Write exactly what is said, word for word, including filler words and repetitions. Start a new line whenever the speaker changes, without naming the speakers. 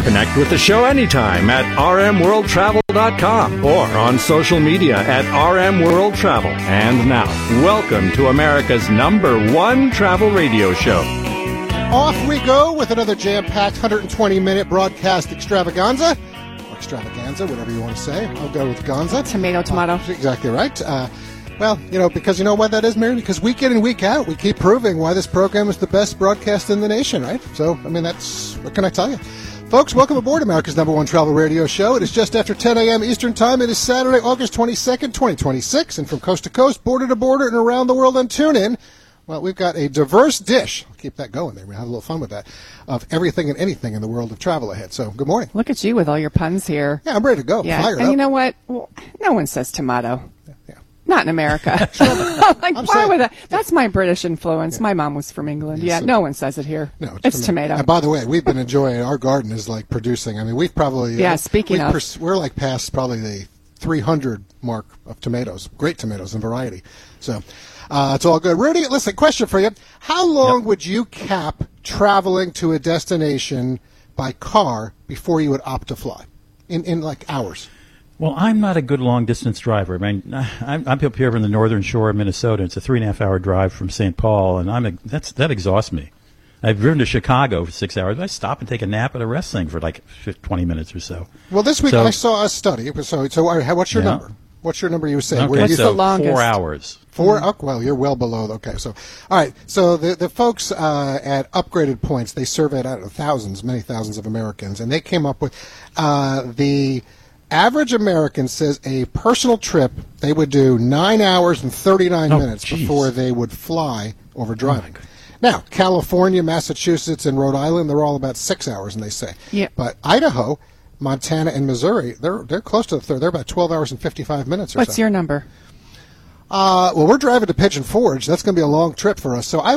Connect with the show anytime at r m world travel dot com or on social media at R M World Travel. And now, welcome to America's number one travel radio show.
Off we go with another jam-packed one hundred twenty minute broadcast extravaganza. Or extravaganza, whatever you want to say. I'll go with Gonza.
Tomato, tomato.
Uh, exactly right. Uh, well, you know, because you know why that is, Mary? Because week in and week out, we keep proving why this program is the best broadcast in the nation, right? So, I mean, that's, what can I tell you? Folks, welcome aboard America's number one travel radio show. It is just after ten a.m. Eastern Time. It is Saturday, August twenty-second, twenty twenty-six. And from coast to coast, border to border, and around the world on TuneIn, well, we've got a diverse dish. I'll keep that going there. We have a little fun with that. Of everything and anything in the world of travel ahead. So, good morning.
Look at you with all your puns here.
Yeah, I'm ready to go.
Yeah,
Fired
and
up.
you know what? Well, no one says tomato.
Yeah. yeah.
Not in America. like,
I'm
why
saying-
would I? That's my British influence. My mom was from England. Yeah,
so-
no one says it here.
No,
it's tomato.
And by the way, we've been enjoying our garden is like producing. I mean, we've probably
Yeah,
uh,
speaking
we've
of.
pers- we're like past probably the three hundred mark of tomatoes. Great tomatoes and variety. So uh, it's all good. Rudy, listen, question for you: how long
Yep.
would you cap traveling to a destination by car before you would opt to fly? In in like hours.
Well, I'm not a good long-distance driver. I mean, I'm, I'm up here from the northern shore of Minnesota. It's a three-and-a-half-hour drive from Saint Paul, and I'm a, that's that exhausts me. I've driven to Chicago for six hours. I stop and take a nap at a rest thing for like twenty minutes or so.
Well, this week
So-
I saw a study. So, so all right, what's your
Yeah.
number? What's your number you were saying?
Okay,
Where you
so
the longest?
four hours.
Four? Oh, well, you're well below. Okay, so all right. So the the folks uh, at Upgraded Points, they surveyed out of thousands, many thousands of Americans, and they came up with uh, the average American says a personal trip they would do nine hours and thirty-nine
Oh,
minutes
geez.
before they would fly over driving.
goodness.
Now, California, Massachusetts, and Rhode Island, they're all about six hours, and they say.
Yeah.
But Idaho, Montana, and Missouri, they're they're close to the third. They're about twelve hours and fifty-five minutes or
What's
so.
your number?
Uh, well, we're driving to Pigeon Forge. That's going to be a long trip for us. So I